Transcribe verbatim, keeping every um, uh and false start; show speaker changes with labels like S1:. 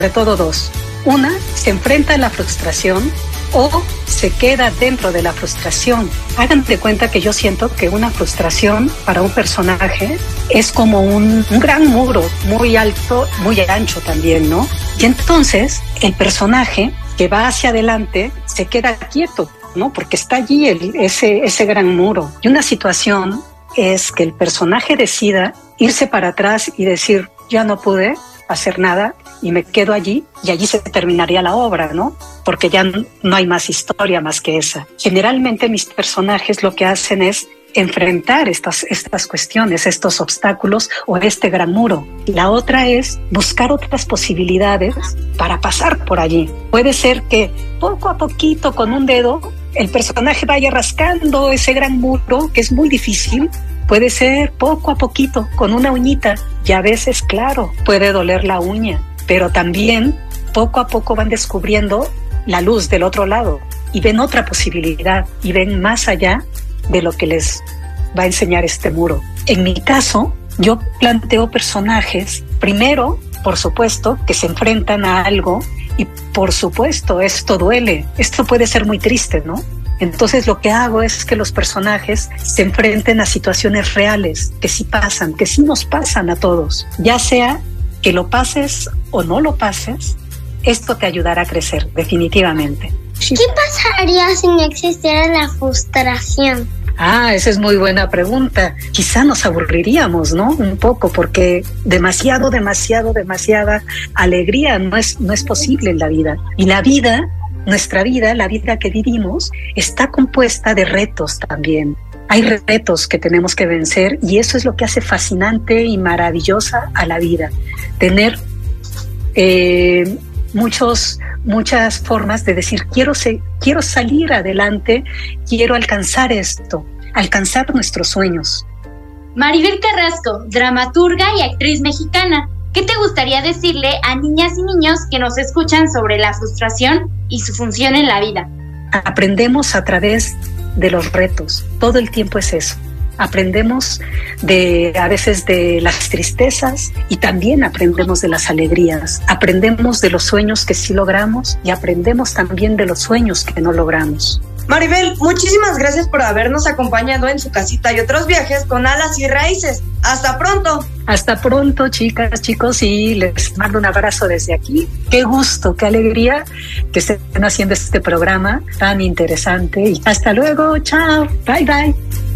S1: todo dos. Una, se enfrenta a la frustración o se queda dentro de la frustración. Hagan de cuenta que yo siento que una frustración para un personaje es como un, un gran muro, muy alto, muy ancho también, ¿no? Y entonces el personaje que va hacia adelante se queda quieto, ¿no? Porque está allí el, ese, ese gran muro. Y una situación es que el personaje decida irse para atrás y decir, ya no pude hacer nada y me quedo allí, y allí se terminaría la obra, ¿no? Porque ya no hay más historia más que esa. Generalmente mis personajes lo que hacen es enfrentar estas, estas cuestiones, estos obstáculos o este gran muro. La otra es buscar otras posibilidades para pasar por allí. Puede ser que poco a poquito, con un dedo, el personaje vaya rascando ese gran muro, que es muy difícil. Puede ser poco a poquito, con una uñita, y a veces, claro, puede doler la uña, pero también poco a poco van descubriendo la luz del otro lado y ven otra posibilidad y ven más allá de lo que les va a enseñar este muro. En mi caso, yo planteo personajes, primero, por supuesto, que se enfrentan a algo y por supuesto esto duele, esto puede ser muy triste, ¿no? Entonces lo que hago es que los personajes se enfrenten a situaciones reales, que sí pasan, que sí nos pasan a todos. Ya sea que lo pases o no lo pases, esto te ayudará a crecer, definitivamente.
S2: ¿Qué pasaría si no existiera la frustración?
S1: Ah, esa es muy buena pregunta. Quizá nos aburriríamos, ¿no? Un poco, porque demasiado, demasiado, demasiada alegría no es, no es posible en la vida. Y la vida, nuestra vida, la vida que vivimos, está compuesta de retos también. Hay retos que tenemos que vencer y eso es lo que hace fascinante y maravillosa a la vida. Tener eh, muchos, muchas formas de decir, quiero, se, quiero salir adelante, quiero alcanzar esto, alcanzar nuestros sueños.
S3: Maribel Carrasco, dramaturga y actriz mexicana. ¿Qué te gustaría decirle a niñas y niños que nos escuchan sobre la frustración y su función en la vida?
S1: Aprendemos a través de los retos, todo el tiempo es eso. Aprendemos de a veces de las tristezas y también aprendemos de las alegrías. Aprendemos de los sueños que sí logramos y aprendemos también de los sueños que no logramos.
S4: Maribel, muchísimas gracias por habernos acompañado en Su Casita y Otros Viajes con Alas y Raíces. ¡Hasta pronto!
S1: Hasta pronto, chicas, chicos, y les mando un abrazo desde aquí. Qué gusto, qué alegría que estén haciendo este programa tan interesante. Y hasta luego, chao, bye, bye.